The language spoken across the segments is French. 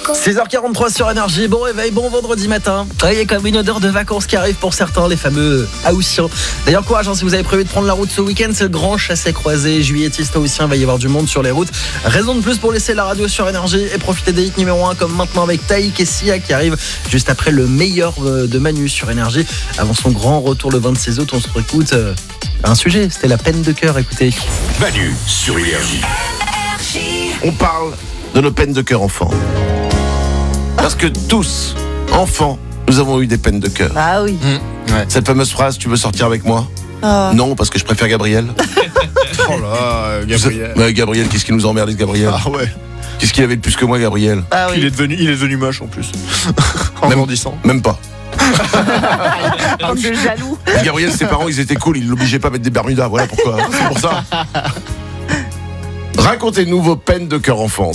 6h43 sur Énergie, bon réveil, bon vendredi matin. Il y a comme une odeur de vacances qui arrive pour certains, les fameux Haussiens. D'ailleurs courage si vous avez prévu de prendre la route ce week-end, c'est le grand chassé-croisé juilletiste haussien, il va y avoir du monde sur les routes. Raison de plus pour laisser la radio sur Énergie et profiter des hits numéro 1 comme maintenant avec Taïk et Sia qui arrive juste après le meilleur de Manu sur Énergie. Avant son grand retour le 26 août, on se réécoute un sujet, c'était la peine de cœur, écoutez. Manu sur Énergie. On parle de nos peines de cœur enfants. Parce que tous, enfants, nous avons eu des peines de cœur. Ah oui. Cette fameuse phrase, tu veux sortir avec moi ? Non, parce que je préfère Gabriel. Oh là, Gabriel. Gabriel, qu'est-ce qui nous emmerde, Gabriel ? Ah ouais. Qu'est-ce qu'il avait de plus que moi, Gabriel ? Ah oui. Il est devenu moche en plus. En grandissant. Même pas. Bande de jaloux. Gabriel, ses parents, ils étaient cool, ils l'obligeaient pas à mettre des Bermudas, voilà pourquoi. C'est pour ça. Racontez-nous vos peines de cœur enfant.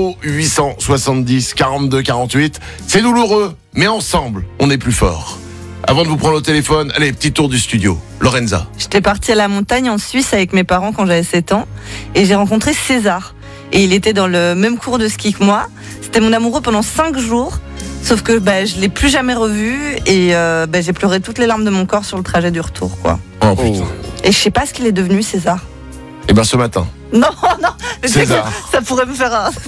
0870 42 48. C'est douloureux, mais ensemble, on est plus fort. Avant de vous prendre au téléphone, allez, petit tour du studio. Lorenza. J'étais partie à la montagne en Suisse avec mes parents quand j'avais 7 ans et j'ai rencontré César. Et il était dans le même cours de ski que moi. C'était mon amoureux pendant 5 jours. Sauf que je l'ai plus jamais revu et j'ai pleuré toutes les larmes de mon corps sur le trajet du retour, quoi. Oh putain. Et je sais pas ce qu'il est devenu, César. Eh ben ce matin. Non, mais César. ça pourrait me faire un...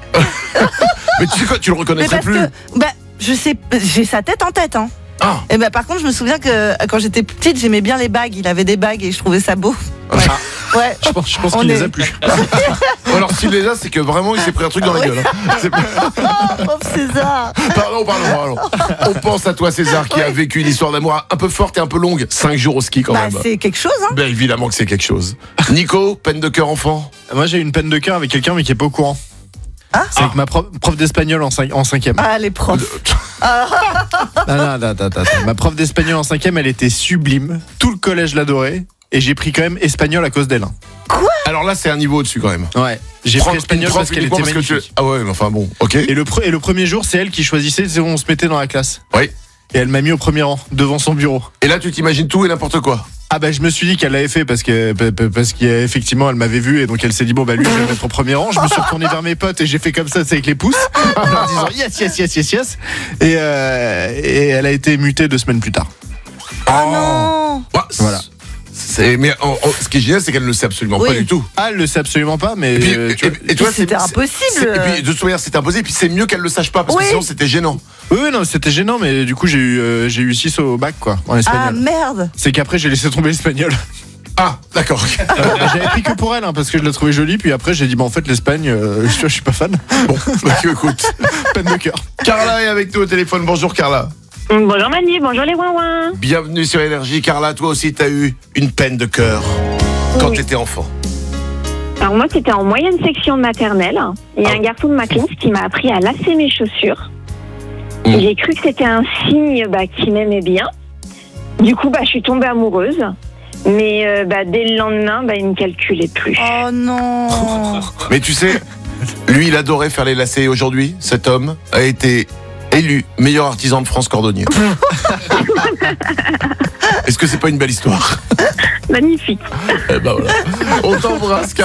Mais tu sais quoi, tu le Mais reconnaîtrais parce plus. que, je sais, j'ai sa tête en tête, hein. Ah. Et par contre, je me souviens que quand j'étais petite, j'aimais bien les bagues. Il avait des bagues et je trouvais ça beau. Ouais. Ouais. Je pense On qu'il les est- a plus. Alors s'il les a, c'est que vraiment il s'est pris un truc dans la gueule. Hein. C'est- Oh, pauvre César. Pardon. On pense à toi, César, qui a vécu une histoire d'amour un peu forte et un peu longue. 5 jours au ski quand même. C'est quelque chose, hein. Ben évidemment que c'est quelque chose. Nico, peine de cœur enfant. Moi j'ai eu une peine de cœur avec quelqu'un mais qui est pas au courant. Ah. C'est avec ma prof d'espagnol en 5e. Ah, les profs. Non. Ma prof d'espagnol en 5e, elle était sublime. Tout le collège l'adorait. Et j'ai pris quand même espagnol à cause d'elle. Alors là, c'est un niveau au-dessus quand même. Ouais. J'ai pris espagnol parce qu'elle était magnifique. Ah ouais, mais enfin bon, ok. Et le premier jour, c'est elle qui choisissait, on se mettait dans la classe. Oui. Et elle m'a mis au premier rang, devant son bureau. Et là, tu t'imagines tout et n'importe quoi. Je me suis dit qu'elle l'avait fait parce qu'effectivement elle m'avait vu et donc elle s'est dit lui je vais le mettre au premier rang. Je me suis retourné vers mes potes et j'ai fait comme ça, c'est avec les pouces en leur disant yes. Et elle a été mutée 2 semaines plus tard. Ah non. Bah, Voilà. Mais ce qui est génial, c'est qu'elle ne le sait absolument pas du tout. Ah, elle le sait absolument pas, mais Et puis, et toi, C'était impossible. Et puis de toute manière, c'était impossible. Et puis c'est mieux qu'elle le sache pas parce que sinon c'était gênant. oui, non, c'était gênant, mais du coup j'ai eu 6 au bac quoi, en Ah espagnol. merde. C'est qu'après j'ai laissé tomber l'espagnol. Ah, d'accord. J'avais pris que pour elle parce que je la trouvais jolie, puis après j'ai dit en fait l'Espagne, je suis pas fan. Bon, écoute. Peine de cœur. Carla est avec nous au téléphone. Bonjour Carla. Bonjour Manu, bonjour les ouin-ouin. Bienvenue sur Énergie. Carla, toi aussi, t'as eu une peine de cœur quand Oui. t'étais enfant. Alors moi c'était en moyenne section de maternelle. Il y a un garçon de ma classe qui m'a appris à lasser mes chaussures. Et j'ai cru que c'était un signe qu'il m'aimait bien. Du coup je suis tombée amoureuse. Mais dès le lendemain il me calculait plus. Oh non. Mais tu sais, lui, il adorait faire les lacets. Et aujourd'hui, cet homme a été élu meilleur artisan de France cordonnier. Est-ce que c'est pas une belle histoire ? Magnifique. Eh ben voilà. On t'embrasse, Carla.